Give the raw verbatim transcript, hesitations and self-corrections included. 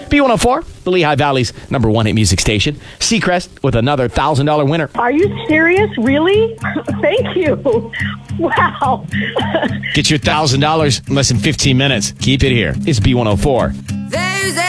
B one oh four, the Lehigh Valley's number one hit music station. Seacrest with another one thousand dollars winner. Are you serious? Really? Thank you. Wow. Get your one thousand dollars in less than fifteen minutes. Keep it here. It's B one oh four.